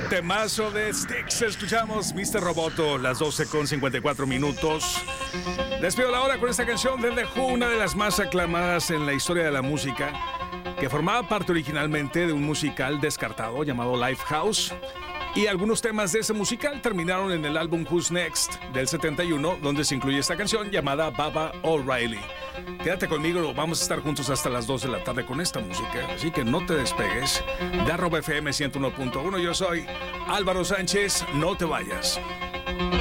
Temazo de Styx. Escuchamos Mr. Roboto, las 12:54. Despido la hora con esta canción de The Who, una de las más aclamadas en la historia de la música, que formaba parte originalmente de un musical descartado llamado Lifehouse. Y algunos temas de ese musical terminaron en el álbum Who's Next del 71, donde se incluye esta canción llamada Baba O'Reilly. Quédate conmigo, vamos a estar juntos hasta las 2 de la tarde con esta música, así que no te despegues de @FM 101.1. Yo soy Álvaro Sánchez, no te vayas.